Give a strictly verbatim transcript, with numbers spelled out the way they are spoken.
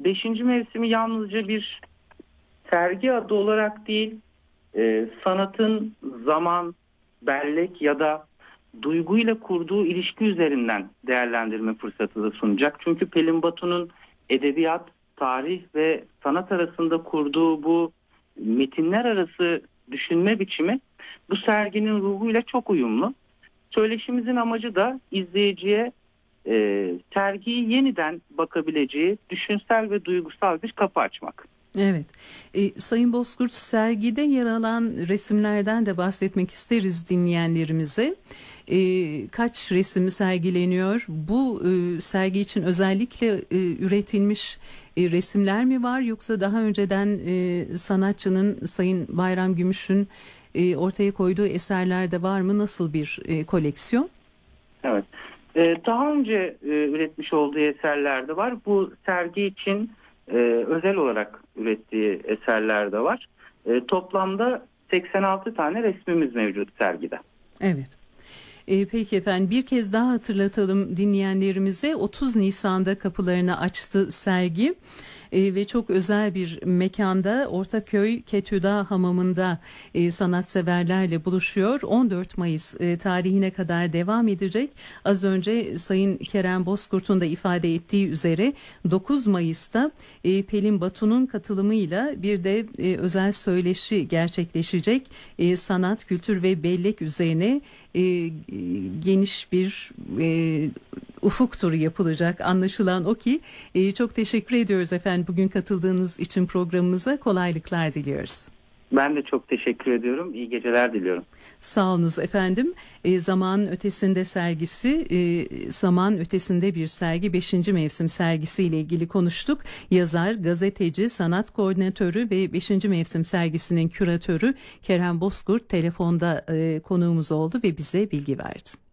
beşinci mevsimi yalnızca bir sergi adı olarak değil, e, sanatın zaman, bellek ya da duyguyla kurduğu ilişki üzerinden değerlendirme fırsatı da sunacak. Çünkü Pelin Batu'nun edebiyat, tarih ve sanat arasında kurduğu bu metinler arası düşünme biçimi bu serginin ruhuyla çok uyumlu. Söyleşimizin amacı da izleyiciye e, sergiyi yeniden bakabileceği düşünsel ve duygusal bir kapı açmak. Evet. E, Sayın Bozkurt, sergide yer alan resimlerden de bahsetmek isteriz dinleyenlerimize. E, kaç resim sergileniyor? Bu e, sergi için özellikle e, üretilmiş e, resimler mi var, yoksa daha önceden e, sanatçının Sayın Bayram Gümüş'ün e, ortaya koyduğu eserler de var mı? Nasıl bir e, koleksiyon? Evet. E, daha önce e, üretmiş olduğu eserler de var. Bu sergi için Ee, özel olarak ürettiği eserler de var. Ee, toplamda seksen altı tane resmimiz mevcut sergide. Evet. Ee, peki efendim, bir kez daha hatırlatalım dinleyenlerimize. otuz Nisan'da kapılarını açtı sergi ee, ve çok özel bir mekanda, Ortaköy Ketüda Hamamı'nda e, sanatseverlerle buluşuyor. on dört Mayıs e, tarihine kadar devam edecek. Az önce Sayın Kerem Bozkurt'un da ifade ettiği üzere dokuz Mayıs'ta e, Pelin Batu'nun katılımıyla bir de e, özel söyleşi gerçekleşecek. E, sanat, kültür ve bellek üzerine e, geniş bir e, ufuk turu yapılacak. Anlaşılan o ki e, çok teşekkür ediyoruz efendim bugün katıldığınız için programımıza. Kolaylıklar diliyoruz. Ben de çok teşekkür ediyorum. İyi geceler diliyorum. Sağ olunuz efendim. E, Zaman Ötesinde sergisi, e, Zaman Ötesinde bir sergi beşinci mevsim sergisiyle ilgili konuştuk. Yazar, gazeteci, sanat koordinatörü ve beşinci mevsim sergisinin küratörü Kerem Bozkurt telefonda e, konuğumuz oldu ve bize bilgi verdi.